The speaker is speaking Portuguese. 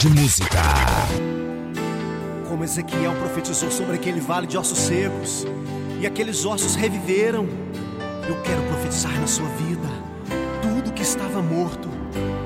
de música. Como Ezequiel profetizou sobre aquele vale de ossos secos, e aqueles ossos reviveram, eu quero profetizar na sua vida. Tudo que estava morto